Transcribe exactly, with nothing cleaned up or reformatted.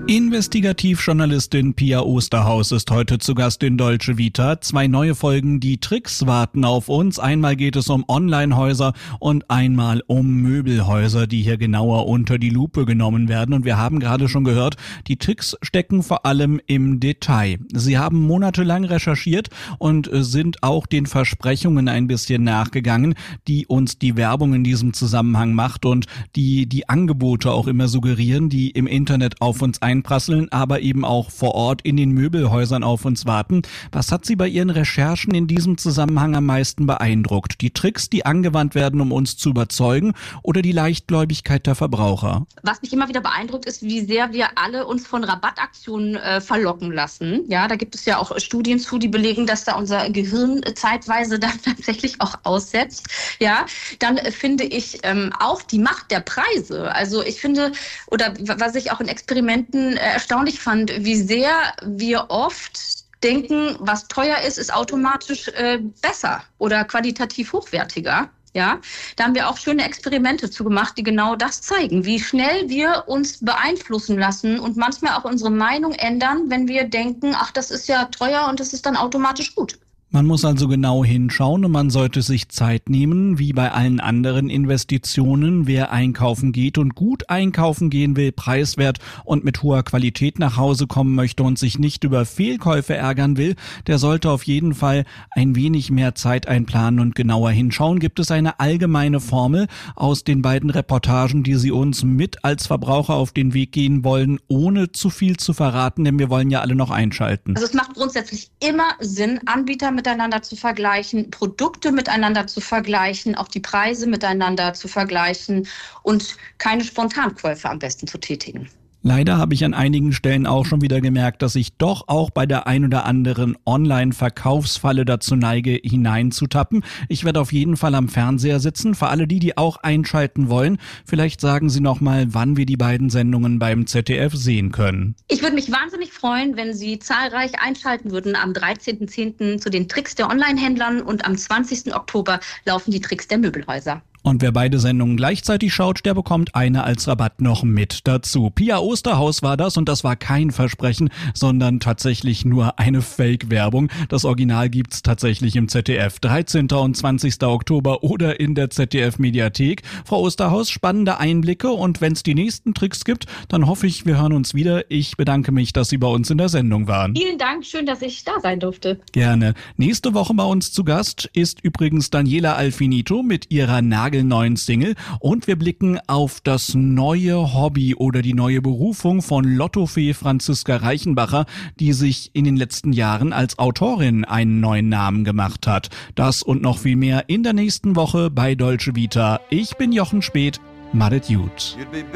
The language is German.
Investigativjournalistin Pia Osterhaus ist heute zu Gast in Deutsche Vita. Zwei neue Folgen, die Tricks warten auf uns. Einmal geht es um Onlinehäuser und einmal um Möbelhäuser, die hier genauer unter die Lupe genommen werden. Und wir haben gerade schon gehört, die Tricks stecken vor allem im Detail. Sie haben monatelang recherchiert und sind auch den Versprechungen ein bisschen nachgegangen, die uns die Werbung in diesem Zusammenhang macht und die die Angebote auch immer suggerieren, die im Internet auf uns einprasseln, aber eben auch vor Ort in den Möbelhäusern auf uns warten. Was hat Sie bei Ihren Recherchen in diesem Zusammenhang am meisten beeindruckt? Die Tricks, die angewandt werden, um uns zu überzeugen, oder die Leichtgläubigkeit der Verbraucher? Was mich immer wieder beeindruckt, ist, wie sehr wir alle uns von Rabattaktionen äh, verlocken lassen. Ja, da gibt es ja auch Studien zu, die belegen, dass da unser Gehirn zeitweise dann tatsächlich auch aussetzt. Ja, dann äh, finde ich ähm, auch die Macht der Preise. Also ich finde, oder was ich auch in Experimenten erstaunlich fand, wie sehr wir oft denken, was teuer ist, ist automatisch äh, besser oder qualitativ hochwertiger. Ja, da haben wir auch schöne Experimente zu gemacht, die genau das zeigen, wie schnell wir uns beeinflussen lassen und manchmal auch unsere Meinung ändern, wenn wir denken, ach, das ist ja teuer und das ist dann automatisch gut. Man muss also genau hinschauen und man sollte sich Zeit nehmen, wie bei allen anderen Investitionen. Wer einkaufen geht und gut einkaufen gehen will, preiswert und mit hoher Qualität nach Hause kommen möchte und sich nicht über Fehlkäufe ärgern will, der sollte auf jeden Fall ein wenig mehr Zeit einplanen und genauer hinschauen. Gibt es eine allgemeine Formel aus den beiden Reportagen, die Sie uns mit als Verbraucher auf den Weg gehen wollen, ohne zu viel zu verraten, denn wir wollen ja alle noch einschalten. Also es macht grundsätzlich immer Sinn, Anbieter miteinander zu vergleichen, Produkte miteinander zu vergleichen, auch die Preise miteinander zu vergleichen und keine Spontankäufe am besten zu tätigen. Leider habe ich an einigen Stellen auch schon wieder gemerkt, dass ich doch auch bei der ein oder anderen Online-Verkaufsfalle dazu neige, hineinzutappen. Ich werde auf jeden Fall am Fernseher sitzen. Für alle die, die auch einschalten wollen, vielleicht sagen Sie noch mal, wann wir die beiden Sendungen beim Z D F sehen können. Ich würde mich wahnsinnig freuen, wenn Sie zahlreich einschalten würden am dreizehnten zehnten zu den Tricks der Online-Händlern und am zwanzigsten Oktober laufen die Tricks der Möbelhäuser. Und wer beide Sendungen gleichzeitig schaut, der bekommt eine als Rabatt noch mit dazu. Pia Osterhaus war das und das war kein Versprechen, sondern tatsächlich nur eine Fake-Werbung. Das Original gibt's tatsächlich im Z D F. dreizehnten und zwanzigsten Oktober oder in der Z D F-Mediathek. Frau Osterhaus, spannende Einblicke und wenn es die nächsten Tricks gibt, dann hoffe ich, wir hören uns wieder. Ich bedanke mich, dass Sie bei uns in der Sendung waren. Vielen Dank, schön, dass ich da sein durfte. Gerne. Nächste Woche bei uns zu Gast ist übrigens Daniela Alfinito mit ihrer Nagel neuen Single und wir blicken auf das neue Hobby oder die neue Berufung von Lottofee Franziska Reichenbacher, die sich in den letzten Jahren als Autorin einen neuen Namen gemacht hat. Das und noch viel mehr in der nächsten Woche bei Deutsche Vita. Ich bin Jochen Speth. Madet gut.